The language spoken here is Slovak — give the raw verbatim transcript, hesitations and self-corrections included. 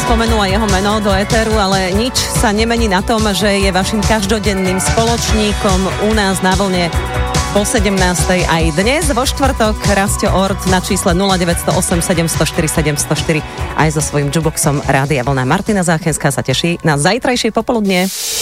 spomenula jeho meno do éteru, ale nič sa nemení na tom, že je vašim každodenným spoločníkom u nás na vlne po sedemnástej aj dnes. Vo štvrtok Rastio Ort na čísle nula deväť nula osem sedem nula štyri sedem nula štyri aj so svojím juboxom Rádia Vlna. Martina Záchenská sa teší na zajtrajšie popoludnie.